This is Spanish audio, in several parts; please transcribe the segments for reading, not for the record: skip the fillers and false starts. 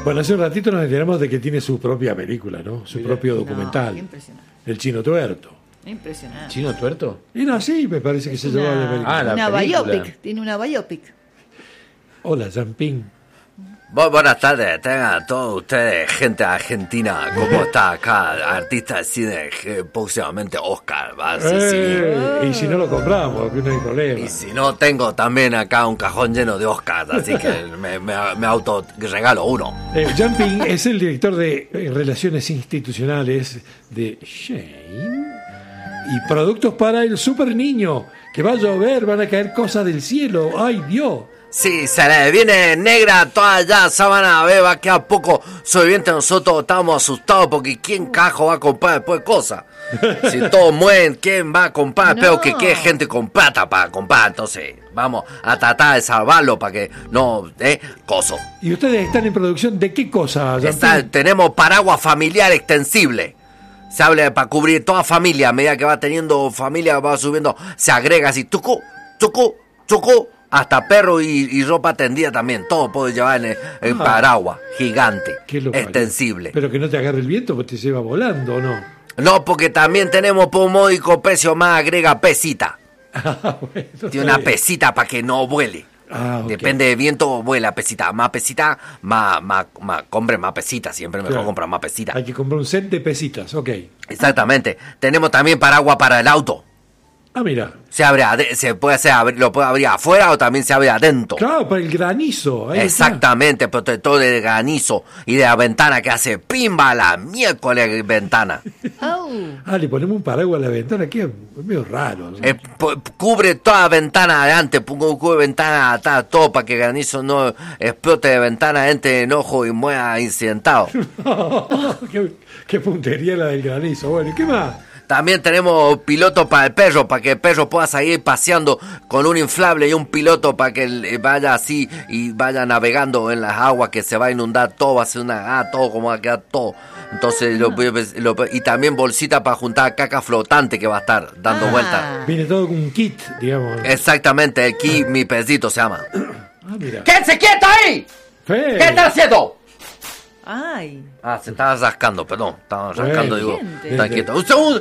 Bueno, hace un ratito nos enteramos de que tiene su propia película, ¿no? Su propio documental. No, impresionante. El Chino Tuerto. Impresionante. ¿Chino Tuerto? Era así, me parece que se llamaba la película. la una película. biopic. Tiene una biopic. Hola, Jampín. Buenas tardes, tengan todos ustedes, gente argentina. ¿Cómo está acá? Artista de cine, próximamente Oscar. ¿Va? Sí. Y si no lo compramos, que no hay problema. Y si no, tengo también acá un cajón lleno de Oscars, así que me auto regalo uno. Jamping es el director de Relaciones Institucionales de Shane y productos para el super niño. Que va a llover, van a caer cosas del cielo. ¡Ay, Dios! Sí, se le viene negra toda ya, sábana, va a quedar poco sobreviviente. Nosotros estamos asustados porque ¿quién cajo va a comprar después cosas? Si todos mueren, ¿quién va a comprar? No. Espero que quede gente con plata para comprar. Entonces, vamos a tratar de salvarlo para que no, coso. ¿Y ustedes están en producción de qué cosa, Jamping? Tenemos paraguas familiar extensible. Se habla para cubrir toda familia. A medida que va teniendo familia, va subiendo, se agrega así, tucu, tucu, tucu. Hasta perro y ropa tendida también. Todo puede llevar en el paraguas gigante, Qué loco, extensible. Pero que no te agarre el viento porque te lleva volando, ¿o no? No, porque también tenemos por un módico precio más, agrega pesita. Bueno, Tiene una pesita para que no vuele. Ok. Depende del viento, vuela pesita. Más pesita, más compre más pesita. Siempre mejor Claro. comprar más pesita. Hay que comprar un set de pesitas, ok. Exactamente. Tenemos también paraguas para el auto. Ah, mira. Se abre, se puede hacer, lo puede abrir afuera o también se abre adentro. Claro, para el granizo. Ahí está. Exactamente, protector de granizo y de la ventana que hace pimba la miércoles ventana. Oh. Ah, le ponemos un paraguas a la ventana, que es medio raro, ¿no? Cubre toda la ventana adelante, cubre ventana atrás, todo para que el granizo no explote de ventana, entre en ojo y muera incidentado. qué puntería la del granizo. Bueno, ¿y qué más? También tenemos piloto para el perro, para que el perro pueda seguir paseando con un inflable y un piloto para que vaya así y vaya navegando en las aguas que se va a inundar todo, va a ser todo como va a quedar todo. Entonces, y también bolsita para juntar caca flotante que va a estar dando vueltas. Viene todo con un kit, digamos. Exactamente, aquí mi pesito se llama. Ah, mira. ¡Quédense quieto ahí! Fe. ¿Qué está haciendo? Ay. Ah, se estaba rascando, perdón. Estaba rascando, digo. Gente. Está quieto. Un segundo.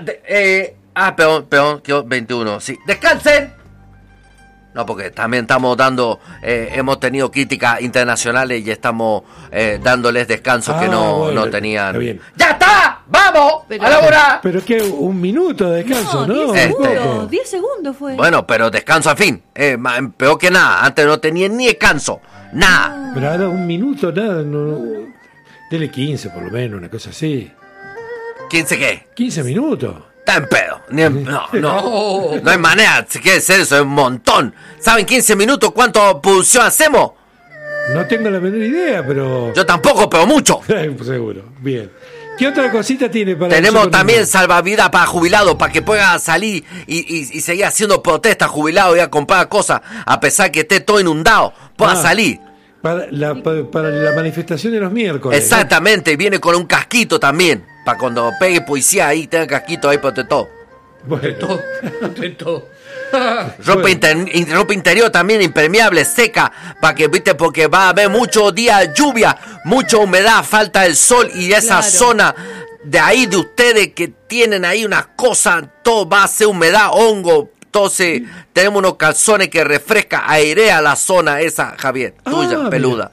Perdón, quedó 21. Sí, descansen. No, porque también estamos dando, hemos tenido críticas internacionales y estamos dándoles descansos que Bueno, no tenían. está bien. ¡Ya está! ¡Vamos! Pero- ¡A la hora! Pero que un minuto de descanso, ¿no? 10 Un segundos. poco. 10 segundos fue. Bueno, pero descanso al fin. Peor que nada. Antes no tenía ni descanso. Nada. Pero ahora un minuto, nada. No. Dele 15 por lo menos, una cosa así. ¿15 qué? 15 minutos. Está en pedo. No hay manera. Si quiere ser eso, es un montón. ¿Saben 15 minutos cuánto producción hacemos? No tengo la menor idea, pero... Yo tampoco, pero mucho. Seguro. Bien. ¿Qué otra cosita tiene para Tenemos nosotros? también salvavidas para jubilados, para que pueda salir y seguir haciendo protestas jubilados y a comprar cosas, a pesar que esté todo inundado, pueda salir. Para la manifestación de los miércoles. Exactamente, y viene con un casquito también, para cuando pegue policía ahí, tenga casquito ahí protector. ¿no? Bueno. Ropa interior también impermeable, seca, para que, viste, porque va a haber muchos días lluvia, mucha humedad, falta el sol y esa Claro. zona de ahí de ustedes que tienen ahí unas cosas, todo va a ser humedad, hongo. Entonces tenemos unos calzones que refresca, airea la zona esa, Javier, tuya, Ah, peluda.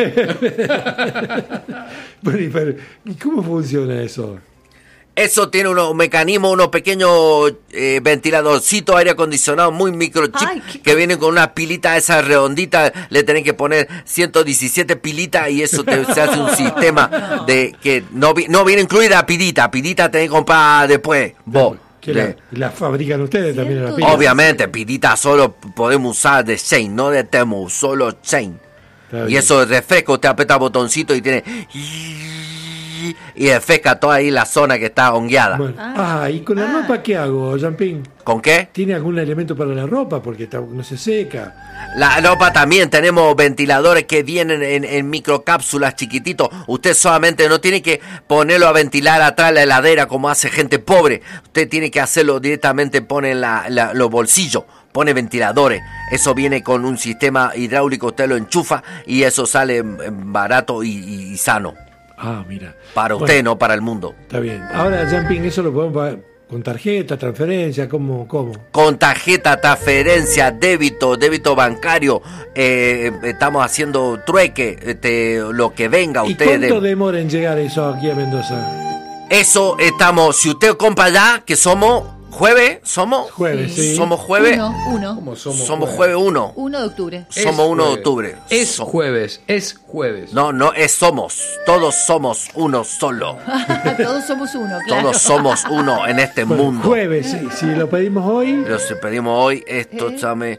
Bueno, ¿y cómo funciona eso? Eso tiene unos mecanismos, unos pequeños ventiladorcitos, aire acondicionado muy microchip, Ay, que vienen con una pilita esa redondita, le tenés que poner 117 pilitas y eso se hace un sistema de que no viene incluida pilita tenés que comprar después, vos. Que la fabrican ustedes también en la pila. Obviamente, pilita solo podemos usar de Shane, no de Temu, solo Shane. Está Y bien. eso es refresco, usted aprieta botoncito y tiene... y refresca toda ahí la zona que está hongueada. Bueno. ¿Y con la ropa qué hago, Jean-Ping? ¿Con qué? ¿Tiene algún elemento para la ropa? Porque no se seca. La ropa también, tenemos ventiladores que vienen en microcápsulas chiquititos. Usted solamente no tiene que ponerlo a ventilar atrás de la heladera como hace gente pobre. Usted tiene que hacerlo directamente, pone en los bolsillos, pone ventiladores. Eso viene con un sistema hidráulico, usted lo enchufa y eso sale barato y sano. Mira. Para usted, no para el mundo. Está bien. Ahora, Jean-Ping, eso lo podemos pagar con tarjeta, transferencia, ¿cómo? Con tarjeta, transferencia, débito bancario, estamos haciendo trueque, lo que venga. ¿Y usted cuánto demora en llegar eso aquí a Mendoza? Eso estamos, si usted compra ya, que somos jueves, sí. Somos jueves. Uno. ¿Cómo Somos jueves 1. 1 de octubre. Somos 1 de octubre. Es jueves. No, es somos. Todos somos uno solo. Todos somos uno, claro. Todos somos uno en este mundo. Jueves, sí. Si lo pedimos hoy. Pero si pedimos hoy, esto chame.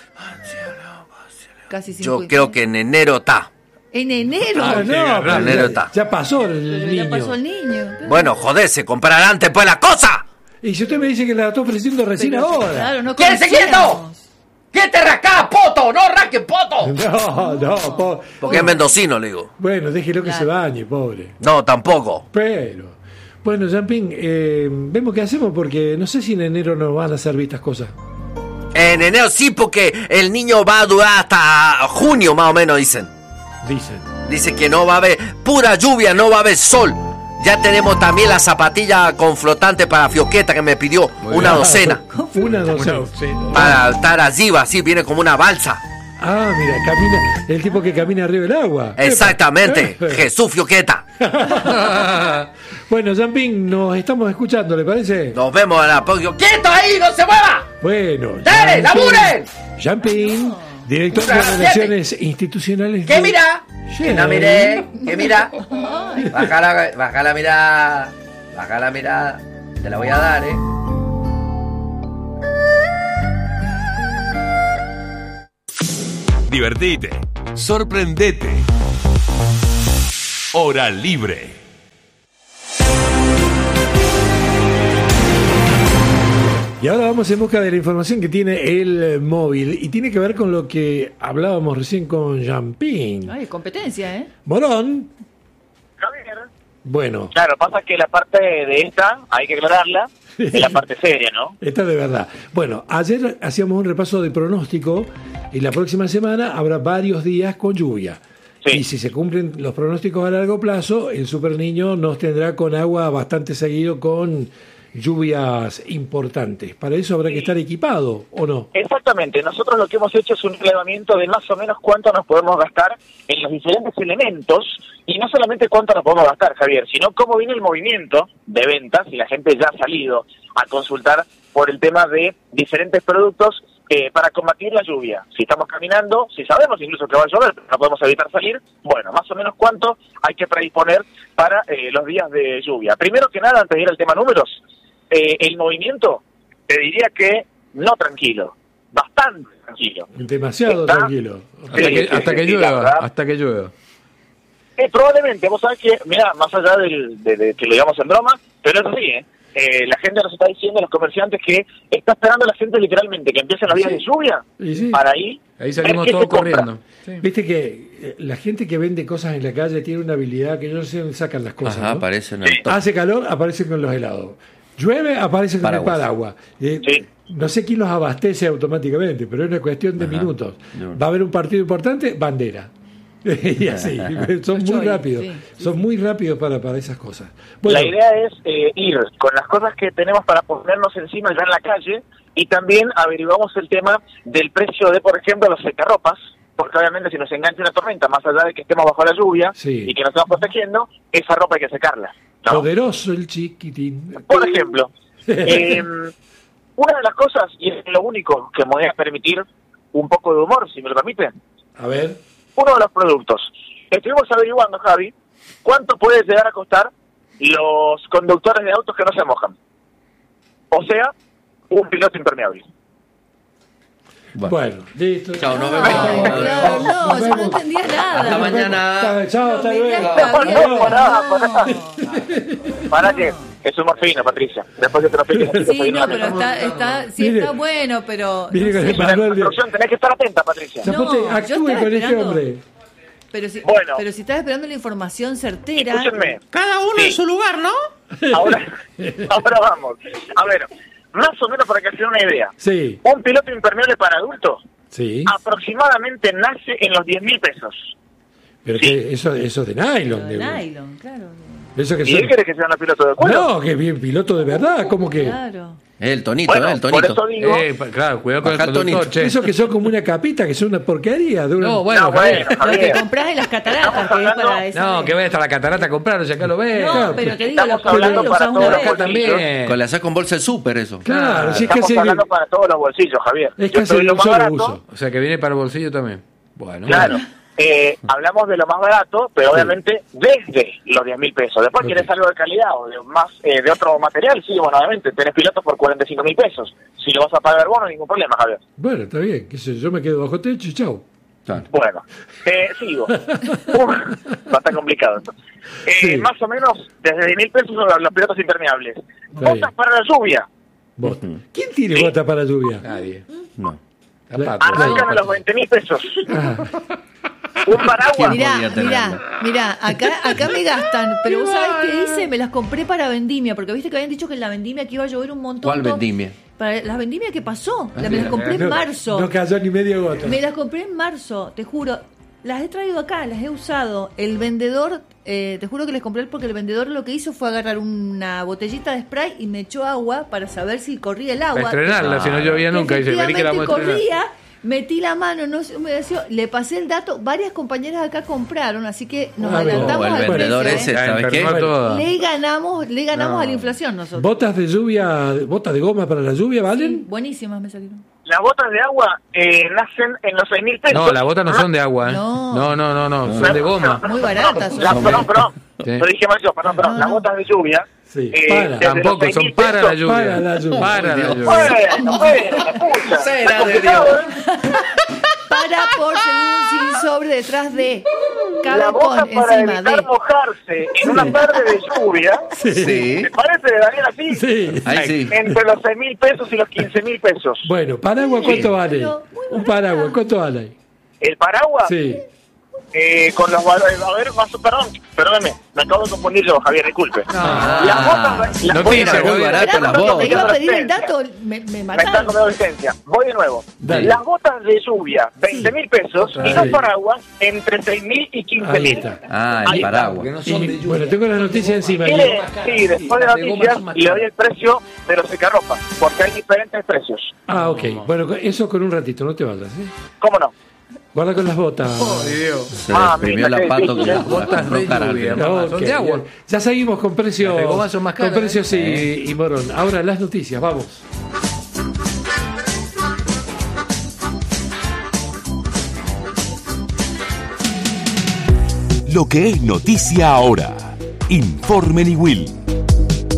Casi 50. Yo creo que en enero está. En enero. No, enero está. ya pasó el Pero niño. ya pasó el niño. Bueno, joder, se comprará antes pues la cosa. Y si usted me dice que la está ofreciendo recién Pero, ahora. Claro, no ¡Quédese quieto! ¿Qué te rascás, poto? ¡No rasques, poto! No, Porque es mendocino, le digo. Bueno, déjelo que Claro. se bañe, pobre. No, tampoco. Pero, bueno, Jean-Ping, vemos qué hacemos porque no sé si en enero nos van a servir estas cosas. En enero sí, porque el niño va a durar hasta junio, más o menos, dicen. Dice que no va a haber pura lluvia, no va a haber sol. Ya tenemos también la zapatilla con flotante para Fioqueta que me pidió una docena. Una docena. Para estar allí, así viene como una balsa. Mira, camina, el tipo que camina arriba del agua. Exactamente, Jesús Fioqueta. Bueno, Jean-Ping, nos estamos escuchando, ¿le parece? Nos vemos a la próxima. ¡Quieto ahí, no se mueva! Bueno. ¡Dale, laburen! Jean-Ping, director de Relaciones Institucionales. ¿Qué mira? Sí. Que no miré, ¿qué mira? Baja la mirada. Baja la mirada. Te la voy a dar, Divertite, sorprendete. Hora libre. Y ahora vamos en busca de la información que tiene el móvil y tiene que ver con lo que hablábamos recién con Jean-Ping. Ay, competencia, ¿eh? Morón. Javier. Bueno. Claro, pasa que la parte de esta, hay que aclararla, es la parte seria, ¿no? Esta de verdad. Bueno, ayer hacíamos un repaso de pronóstico y la próxima semana habrá varios días con lluvia. Sí. Y si se cumplen los pronósticos a largo plazo, el Super Niño nos tendrá con agua bastante seguido con lluvias importantes. Para eso habrá que estar equipado, ¿o no? Exactamente, nosotros lo que hemos hecho es un relevamiento de más o menos cuánto nos podemos gastar en los diferentes elementos, y no solamente cuánto nos podemos gastar, Javier, sino cómo viene el movimiento de ventas, y la gente ya ha salido a consultar por el tema de diferentes productos para combatir la lluvia. Si estamos caminando, si sabemos incluso que va a llover, pero no podemos evitar salir, bueno, más o menos cuánto hay que predisponer para los días de lluvia. Primero que nada, antes de ir al tema números, el movimiento, te diría que no tranquilo, bastante tranquilo. Demasiado Está- tranquilo. Hasta que la llueva. verdad. Hasta que llueva. Probablemente, vos sabés que, mira, más allá de que lo digamos en broma, pero es así, la gente nos está diciendo, los comerciantes, que está esperando la gente literalmente que empiecen los días de lluvia, Y sí. para ahí Salimos ver qué todos se compra. corriendo. Sí. Viste que la gente que vende cosas en la calle tiene una habilidad que yo no sé dónde sacan las cosas. ¿no? aparece en el Sí. top. Hace calor, aparecen con los helados. Llueve, aparecen con Paraguas. el paraguas. Sí. No sé quién los abastece automáticamente, pero es una cuestión de minutos. Va a haber un partido importante, bandera. Y así, son muy Choy, rápidos. sí, Son muy rápidos para esas cosas. Bueno, La idea es ir con las cosas que tenemos para ponernos encima ya en la calle, y también averiguamos el tema del precio de, por ejemplo, los secarropas, porque obviamente si nos engancha una tormenta, más allá de que estemos bajo la lluvia Sí. y que nos estamos protegiendo, esa ropa hay que secarla, ¿no? poderoso el chiquitín. Por ejemplo, una de las cosas, y es lo único que me voy a permitir un poco de humor, si me lo permiten, A ver, uno de los productos. Estuvimos averiguando, Javi, cuánto puede llegar a costar los conductores de autos que no se mojan. O sea, un piloto impermeable. Bueno, listo. Chao, nos vemos. Claro, no, yo no entendía nada. Hasta mañana. Chao, hasta Mirá, luego. Pará. ¿Para qué? Es humor fino, Patricia. Después que te lo explique. Sí, no, pero sí Mire. está bueno, pero... Mire no con sé. el manual de... Producción, tenés que estar atenta, Patricia. Zapote, No, yo actúe estaba con este esperando. hombre. Pero si, Bueno. pero si estás esperando la información certera... Escúchenme. Cada uno en su lugar, ¿no? Ahora vamos. A ver, más o menos para que se den una idea. Sí, Un piloto impermeable para adultos sí. aproximadamente nace en los 10.000 pesos. Pero que eso de nylon. de nylon, claro. Eso que ¿Y él son... quiere que sea un piloto de cuero? No, que bien piloto de verdad, ¿cómo que? Claro. El tonito, Bueno, el por tonito. eso digo... Claro, cuidado con Bajá, el conductor, Tonito. che. Eso que son como una capita, que son una porquería. De una... No, bueno, No, bueno, Javier. Lo que Javier. compras en las cataratas, Estamos que es hablando- para eso. No, que vaya hasta la catarata a comprarlo, si acá lo ves. No, Claro, pero te digo, estamos los compras y hablando los para usás todos una los vez. Acá también. Con la saco en bolsa el súper, eso. Claro, si es que Estamos hablando para todos los bolsillos, Javier. es Yo casi estoy de lo un más solo barato. uso. O sea, que viene para el bolsillo también. Bueno. Claro. Hablamos de lo más barato, pero obviamente desde los 10.000 pesos. Después Ok. querés algo de calidad o de más de otro material, sí, bueno, obviamente tenés pilotos por 45.000 pesos. Si lo vas a pagar vos, no hay ningún problema, Javier. Bueno, está bien, qué sé yo, me quedo bajo techo y chau. Claro. Bueno, sigo. Va a estar complicado esto. Sí. Más o menos desde 10.000 pesos son los pilotos impermeables. Está Botas bien. para la lluvia. Bota. ¿Quién tiene bota para lluvia? Nadie. No. Zapatos. Arrancan a los 20.000 pesos. Ah, Un paraguas. podría tenerlo? Mirá, acá me gastan, pero vos sabés qué hice, me las compré para vendimia, porque viste que habían dicho que en la vendimia que iba a llover un montón. ¿Cuál vendimia? Para las vendimias que pasó, me las compré en no, marzo. no cayó ni media gota. Me las compré en marzo, te juro. Las he traído acá, las he usado. El vendedor, te juro que les compré porque el vendedor lo que hizo fue agarrar una botellita de spray y me echó agua para saber si corría el agua. Para estrenarla, si no llovía nunca. Dice, vení que la vamos a estrenar. Corría, metí la mano, no se humedeció, le pasé el dato. Varias compañeras acá compraron, así que nos Ah, bien. adelantamos el al vendedor precio, ese, La ¿sabes qué? enfermó toda. Le ganamos a la inflación nosotros. ¿Botas de lluvia, botas de goma para la lluvia, valen? Buenísimas me salieron. Las botas de agua nacen en los 6.000 pesos. No, las botas no son de agua, ¿eh? No. No, son de goma. Muy baratas son. Perdón. Sí. Lo dije mal yo, perdón. No, Las no. botas de lluvia. Sí, desde Tampoco, los son 6.000 para la pesos. lluvia. Para la lluvia. Para la lluvia. Bueno, escucha. Será Está de complicado, Dios. ¿eh? Para por según sin sobre detrás de La cada bota con para encima evitar de. mojarse en una tarde de lluvia. Sí. ¿Te parece, Daniel, así? Sí. Ahí sí. Entre los 6.000 pesos y los 15.000 pesos. Bueno, paraguas, ¿cuánto vale? Pero muy Un barata. paraguas, ¿cuánto vale? El paraguas, Sí. con los valores. A ver, perdóneme, me acabo de confundir yo, Javier, disculpe. Las botas. Noticia, muy Javier. barato Esperá, las porque te botas. iba a pedir el Resistencia. dato, me Me están mataron. comiendo licencia. Voy de nuevo. Dale. Las botas de lluvia, 20.000 pesos. Y Sí. los paraguas, entre 6.000 y Ahí 15.000. está. Ah, el Ahí está. paraguas. Y, bueno, tengo las noticias encima. ¿Quiere? Sí, después de Las de goma noticias son más le doy caras. el precio de los secarropas, porque hay diferentes precios. Ah, ok. Bueno, eso con un ratito, no te vayas. ¿Eh? ¿Cómo no? Guarda con las botas. Se le exprimió la pato con mira, las botas de rojas al lluvia. final. No, son ok, de agua. bien. Ya seguimos con precios. Las de goma son más caras, Con precios y morón. Ahora las noticias, vamos. Lo que es noticia ahora. Informe Will.